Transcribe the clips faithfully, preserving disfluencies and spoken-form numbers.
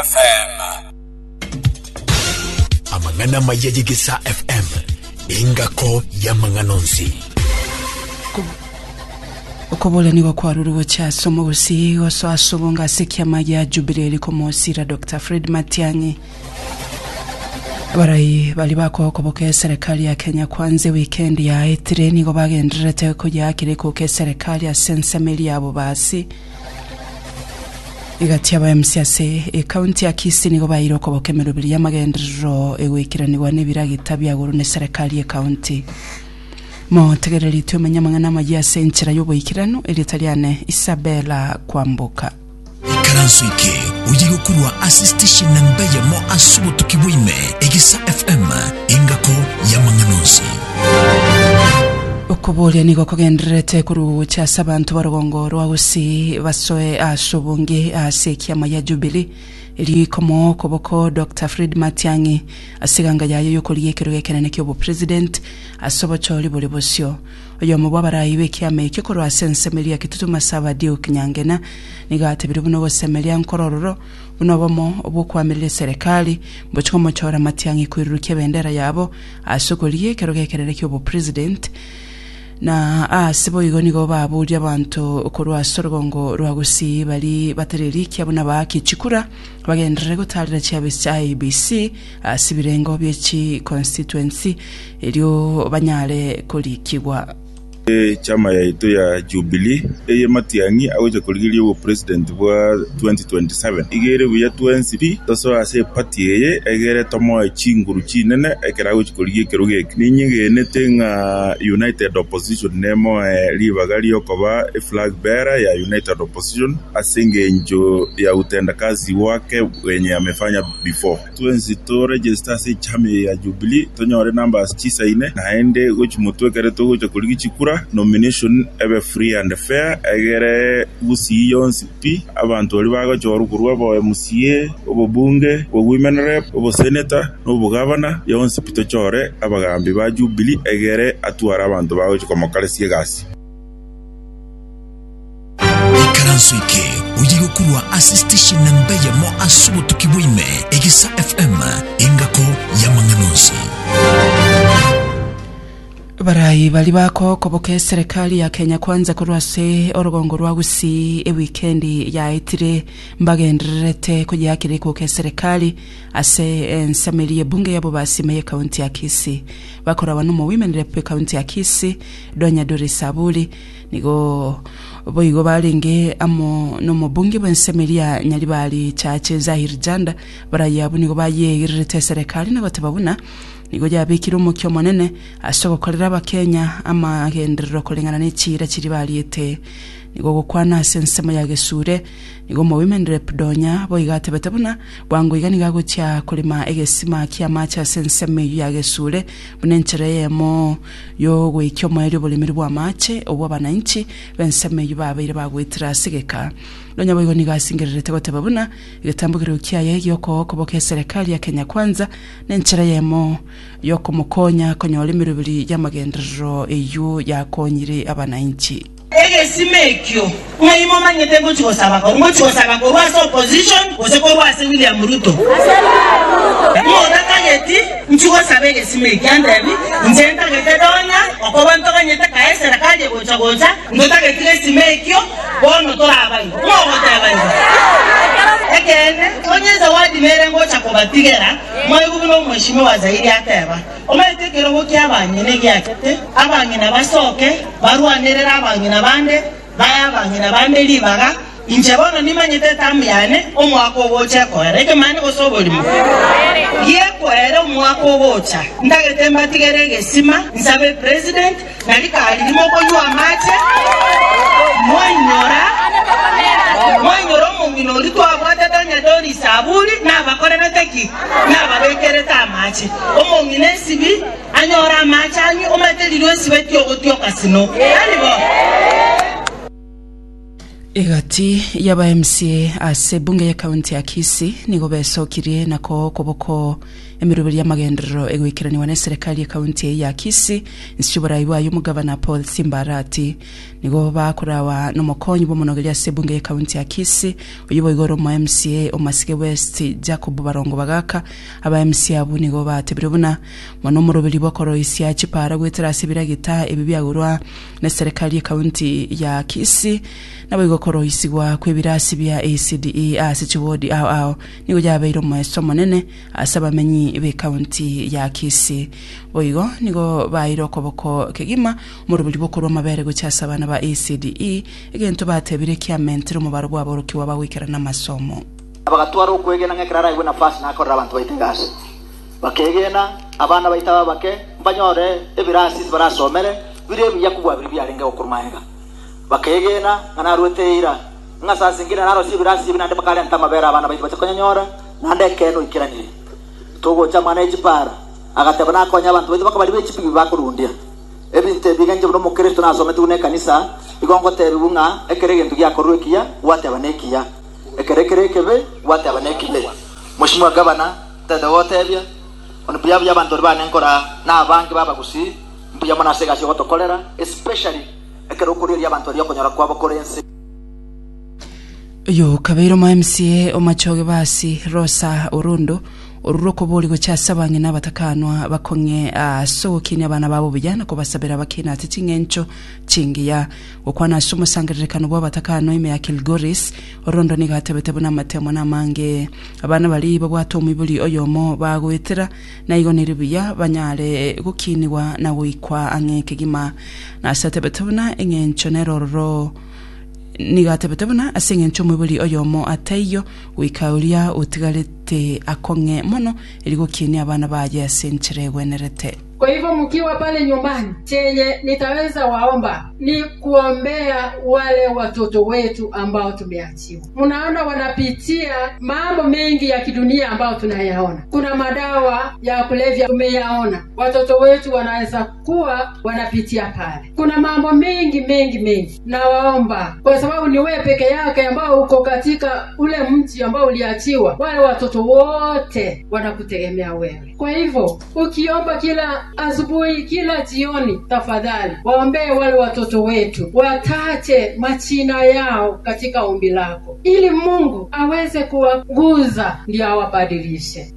F M. Amangana mayaji Gisa F M. Ingako ya manganonsi. Okobole ni wakwaruru cha somo usi oso asobonga sekia maya Jubilee komosira Doctor Fred Matiang'i. Barai bali bako koboke serikali ya Kenya Kwanza weekend ya etire nigo bagenderete kujya kireko ke serikali ya sensemeli yabo basi. Igati aba M C S e county ya Kisii nigo bayiro koboke merubiri yamagendero ewekiranirwa n'ibiragita byaguru ne serikali ya county. Mo tegereri tumenya mangana magia senchira yobo ikirano elitaliane Isabella Kwamboka. Karansuike ujigo kurwa assistation nambaya mo asubo tukibwime Egisa F M ingako ya manganonsi. Okobole nigo kogenderete kuru cha sabantu barugongo rwagusi basoe asobonge asekia maya Jubilee ili komo koboko Doctor Fred Matiang'i asiganga yayo yokoliye kirugekene kyobo president asobo choli bolibosyo oyo mubabara iweki ameke korwa sensemeli ya kitutu masaba dio kinyangena nigate biri buno bosemeli ankorororo buno bomo obukwamelele serikali bochikomo chora Matiang'i kwiruruke bendera yabo asokoliye kirugekene kyobo president na a sibo igoni go baburi abantu korwa sorgongo rwagusi bali batereri kyabona baki chikura bagendere gutarira cyabe cya I B C asibirengo byeki constituency elyo banyale kulikibwa chama ya ito ya Jubilee eye Matiang'i aweje kuligiri wo president wa twenty twenty-seven igere buya twenty P toso ase party eye egere tomo chinguru chinene ekera aweje kuligiri keruge ninyige netenga United Opposition nemo e libagali okoba e flag bearer ya United Opposition asenge njo ya utenda kazi wake wenye amefanya before twenty to register se chama ya Jubilee tonyore numbers chisa ine naende uchi mutwe kere to uchi kuligiri chikura nomination ebe free and fair egere usi yonsi pi abantu bali bago joru kurwa bo M C A obo bunge obo women rep obo senator obo governor yonsi pito chore abagambi ba Jubilee egere atwara abantu bago chikomokale siegasi Karansuike ujigo kurwa assistation nambaya mo asubo tukibwime Egisa F M ingako ya manganonsi. Barai bali bako koboke serikali ya Kenya Kwanza kurwase orogongo rwagusi e weekendi ya etire mbagenderete kujya kireko ke serikali ase ensameli bunge yabo basime ya county ya Kisii bakora banu mu women rep county ya Kisii Donya Doris Sabuli nigo boyigo balenge amo no mubunge bwensameli ya Nyalibali chache Zahir Janda barai yabu nigo baye irete serikali na batababuna nigo jabikira umukyo monene asoko kolera abakenya ama agenderero kolengana n'ikira kiri baliyete nigo gukwana sensema ya gesure nigo mu women rep Donya boyigate batabuna bwango iganiga gutya kulima egesima kyama cha sensema ya gesure bunenchereyemo yo gwikyo mayiro bulimiri bwa mache obwa bananchi bensema yubabire bagwitira sigeka Donya boyigo nigasingererete batabuna igatambukira ukiyaye yoko koboke serikali ya Kenya Kwanza nenchereyemo yoko mukonya konyole mirubiri y'amagendero eyu yakonyire abananchi ege simekyo mwimo manyete ngo chigosaba ko ngo chigosaba ko waso opposition ose ko wase William Ruto mo takanyeti nchigosaba ege simekyo andabi njenta ngete Donya okoba ntokanyete ka serikali gocha gocha ndo takete simekyo bono torabai mo gotabai egene onyeza wadi mere ngo chakobatigera mwayibu no mweshimo wa Zairi ateba ometekero go kyabanyene gyakete abanyina basoke barwanerera abanyina bande baya abanyina bande libaga injebono nimanyete tamyane omwako bocha koreke mane osobolimu ye kwere omwako bocha ndagete mbatigere gesima nsabe president nalika alimo ko ywa mache mwanyora mwanyoro mungino litwa bwata Donya Doris Sabuli na bakorera teki na babekere tamache omongine sibi anyora macha anyi ometelirwe sibeti ogotyo kasino alibo Igati yaba M C A ase bunge ya kaunti ya Kisii nigo besokirie nako koboko emirubiri y'amagendero egwikiraniwa na serikali ya kaunti ya Kisii nsubura iwayo mugabana Paul Simbarati nigo bakurawa no mukonyi bo monogeri ase bunge ya kaunti ya Kisii uyoboye igoro mu M C A Omasike West Jacob Barongo Bagaka aba M C A bu nigo batebirubuna mono murubiri bokoro isi ya Chipara gwetera sibiragita ebibyagurwa na serikali ya kaunti ya Kisii nabo igokoro isigwa kwebirasi bya A C D E asichiwodi aw aw nigo jabeiro mu somo nene asaba menyi be county ya Kisii boigo nigo bairo koboko kegima murubiri bokoro mabere go cyasabana ba A C D E egento batebire kiamentiro mu barwa aboroki wabawikira na masomo abagatwara ukwegena ngekirara iwe nafasi nako rabantu baitegashe bakegena abana baitaba bake mbanyore ebirasi barasomere bire byakubwa biri byarenga okurumahega bakegena ngana ruteira ngasa singina naro sibirasi binande bakale ntamabera abana baitaba cyakonyora nande keno ikiranire togo chamana echipara agateba nakonya abantu baitaba bakabali bechipi bakurundia ebinte biganje bwo mu Kristo nasome tune kanisa igongo terubunga ekerege ntugia koruekia wate abanekia ekerekerekebe wate abanekile mushimwa gabana tada wotebya ono byabya abantu bane nkora na banki baba kusi mbuya mona sega cyo tokolera especially ekero kuriri abantu ryo konyora kwa bakorense yo kabeiro ma M C A omachoge basi Rosa Urundo ururoko boli go cyasabanye n'abatakanwa bakonye asokine abana babo bijana ko basabira bakina ati cingencho cingiya okwana sumo sangirekano bo batakano ime ya Kilgoris Urundo ni gatebete buna matemo na mange abana bali bo bwatomi buli oyomo bagwetera na igoniribiya banyale gukiniwa na wikwa angeke gima na satebete buna engencho neroro nigatebetebuna asengencho mubuli oyomo atayo wikaulia utigalete akonge mono iligo kini abana baje asenchire wenerete. Kwa hivyo mkiwa pale nyumbani, chenye nitaweza waomba ni kuombea wale watoto wetu ambao tumeachiwa. Mnaona wanapitia mambo mengi ya kidunia ambao tunayaona. Kuna madawa ya kulevya tumeyaona. Watoto wetu wanaweza kuwa wanapitia pale. Kuna mambo mengi mengi mengi. Na waomba kwa sababu ni wewe peke yake ambao uko katika ule mji ambao uliachiwa. Wale watoto wote wanakutegemea wewe. Kwa hivyo ukiomba kila asubuhi kila jioni tafadhali waombee wale watoto wetu watache machina yao katika ombi lako ili Mungu aweze kuwaguza ndio awabadilishe.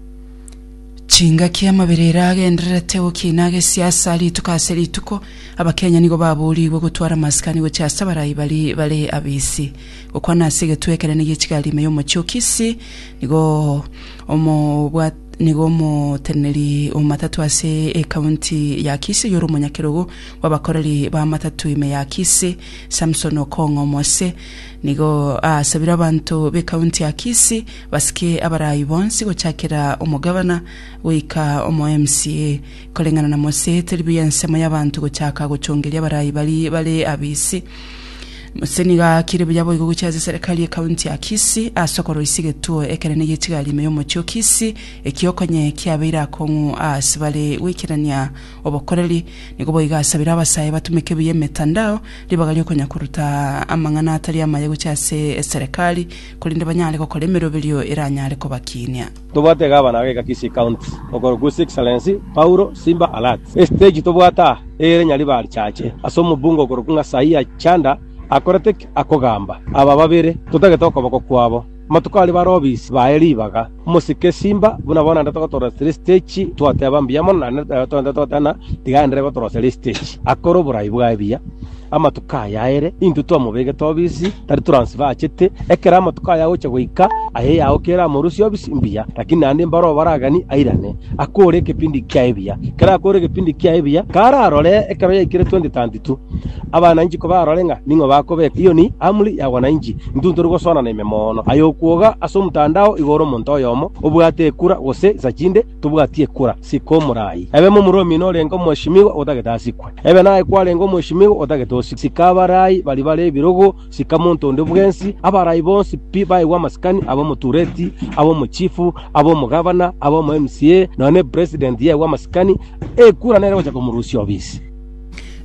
Chinga kia mabirera agenderete ukinage siasa ali tukaseli tuko abakenya nigo babuli bwo gutwara maskani we cyasa barayi bali bale abisi okwana sige twekere nige kigali meyo mu cyokisi nigo omo bwa nigo mo teneri umatatu ase e county ya Kisii yoro munyakirogo wabakorali ba matatu ime ya Kisii Samson Okongo Mose nigo asabira abantu be county ya Kisii basike abarayi bonsi go cyakira umugabana wika omo M C A kolengana na Mose teribiya nsema y'abantu go cyaka go cyongeria abarayi bali bale abisi Museniga kire byabo igo cyaze serikali ya county ya Kisii asokoro isige tuo ekere ne yikigali meyo mu cyo Kisii ekiyokonye kyabira kongu asibale wikirania obokoreli nigo boyiga asabira abasaye batumeke biye metandao libagalyo konya kuruta amangana atari amaye go cyase serikali kulinde banyale ko kolemero bilyo iranyale ko bakinya tobate gabana ga Kisii county okoro go excellency Paulo Simba Alat stage tobata ere nyali bali chache asomo bungo koro kunga sahiya chanda akorete akogamba aba babere tutagetoka bako kwabo matukali barobisi baelibaga musike Simba bunabona ndatotora stage twate abambiyamo na twatana tigandre batora stage akoro burayi bwabia amatuka yaere indu to mubege tobisi tari transfer achete ekera amatuka yawo chegwika ahe yawo kera murusi obisimbia lakini ande mbaro baragani airane akore kipindi kyaibia kera akore kipindi kyaibia kara arole ekero yikire twenty twenty-two abana nji ko barolenga ningo bakobe iyo ni amuli ya wananchi ndundu rugosona na imemono ayo kuoga aso mtandao igoro monto yomo obwate kura gose sachinde tubwatie kura sikomurai ebe mu muromi no lengo mweshimiwa otagetasikwe ebe nae kwa lengo mweshimiwa otagetosi sikabarai bali bale birogo sikamonto ndebwensi abarai bonsi piba iwa maskani abo mutureti abo mu chifu abo mu governor abo mu M C A none president ye wa maskani e kura nere wacha kumurusi obisi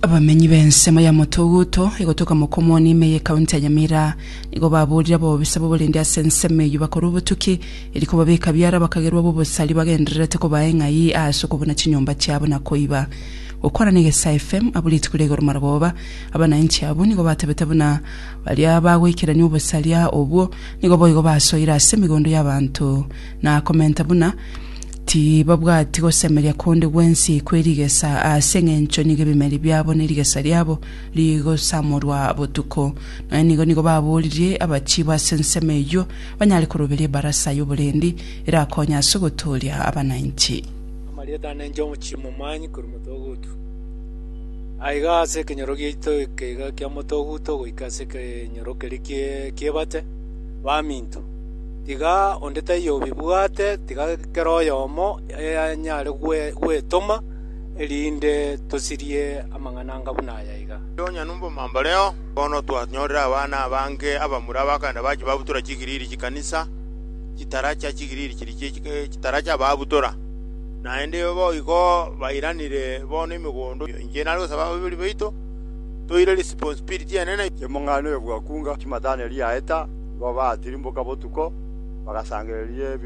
abamenyi b'ensemo ya Mutuguto igotoka mu komoni meye county ya Nyamira nigo baburira bo bisabo bulindi asenseme yubakora ubutuki iriko babeka byara bakagerwa bo bosali bagenderete ko baengayi aso kubona kinyomba cyabo nakoiba ukora nigesa F M abuliti kulegora maraboba abana inchi abo nigo batebetabuna bali abawikira ni ubusalia obwo nigo boyigo basoira semigondo y'abantu na komenta buna ti babwati ko semeria konde wensi kwerigesa asengencho nige bimeli byabo nirigesa lyabo ligo samurwa botuko na nigo nigo babulije abachiba sensemeyo banyali kurubele barasa y'ubulendi era konya sogotolya abana inchi Marieta nenjo muchimo manyi kuri Mutuguto aiga se kenyorogi to kega kya Mutuguto goikase ke nyoroke likie kiebate baminto tiga ondeta yo bibwate tiga kero yomo anyale gwe gwe toma elinde tosirie amangananga bunaya iga donya numbo mambaleo kono twanyorera abana bange abamura kana baji babutura kigiriri kikanisa kitaracha kigiriri kiri kitaracha babutura naende bo iko bairanire bono imigondo inge nalgo sababu bibiri beito toire responsibility enene yemongano yo bwakunga kimadane liaeta baba tirimboka botuko bagasangererie